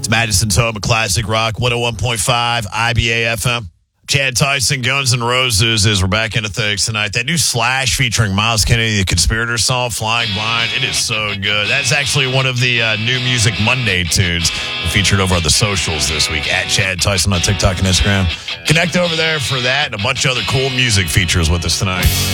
Madison's home of classic rock, 101.5 IBA FM. Chad Tyson, Guns N' Roses, as we're back into things tonight. That new Slash featuring Miles Kennedy, the Conspirator song, Flying Blind, it is so good. That's actually one of the New Music Monday tunes featured over on the socials this week, at Chad Tyson on TikTok and Instagram. Connect over there for that and a bunch of other cool music features with us tonight.